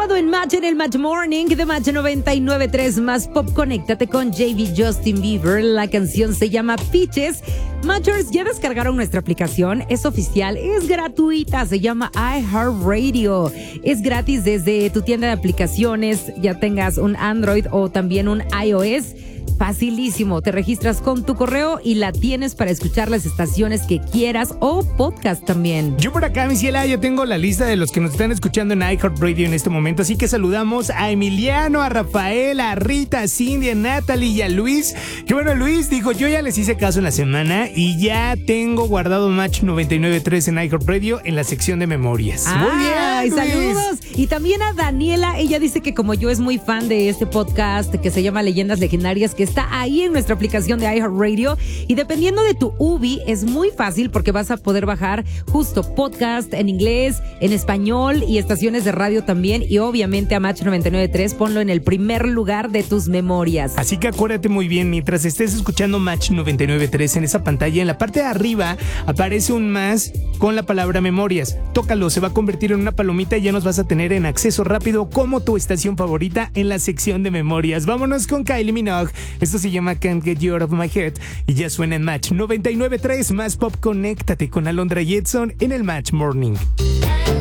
sábado en Match, en el Match Morning de Match 99.3 más Pop. Conéctate con JB Justin Bieber. La canción se llama Peaches. Matchers, ¿ya descargaron nuestra aplicación? Es oficial, es gratuita, se llama iHeartRadio. Es gratis desde tu tienda de aplicaciones, ya tengas un Android o también un iOS. Facilísimo, te registras con tu correo y la tienes para escuchar las estaciones que quieras o podcast también. Yo por acá, mi ciela, ya tengo la lista de los que nos están escuchando en iHeartRadio en este momento, así que saludamos a Emiliano, a Rafael, a Rita, a Cindy, a Natalie y a Luis. Que bueno, Luis dijo, yo ya les hice caso en la semana y ya tengo guardado Match 99.3 en iHeartRadio en la sección de memorias. Muy bien, Luis. Saludos. Y también a Daniela, ella dice que como yo es muy fan de este podcast que se llama Leyendas Legendarias, que está ahí en nuestra aplicación de iHeartRadio, y dependiendo de tu UBI es muy fácil porque vas a poder bajar justo podcast en inglés, en español y estaciones de radio también, y obviamente a Match 99.3 ponlo en el primer lugar de tus memorias. Así que acuérdate muy bien, mientras estés escuchando Match 99.3 en esa pantalla, en la parte de arriba aparece un más con la palabra memorias. Tócalo, se va a convertir en una palomita y ya nos vas a tener en acceso rápido como tu estación favorita en la sección de memorias. Vámonos con Kylie Minogue. Esto se llama Can't Get You Out of My Head y ya suena en Match 99.3 más Pop. Conéctate con Alondra y Edson en el Match Morning.